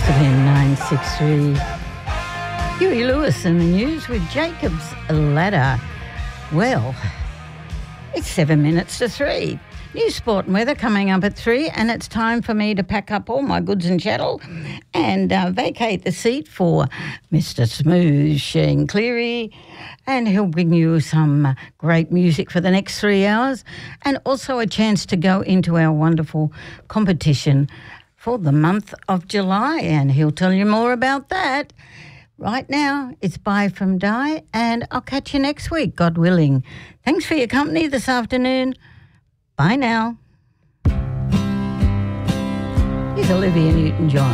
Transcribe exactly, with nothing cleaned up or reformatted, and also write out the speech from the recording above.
Seven nine six three. Huey Lewis in the news with Jacob's Ladder. Well, it's seven minutes to three. News, sport and weather coming up at three, and it's time for me to pack up all my goods and chattel and uh, vacate the seat for Mister Smooth Shane Cleary, and he'll bring you some uh, great music for the next three hours and also a chance to go into our wonderful competition for the month of July, and he'll tell you more about that. Right now, it's bye from Di, and I'll catch you next week, God willing. Thanks for your company this afternoon. Bye now. Here's Olivia Newton-John.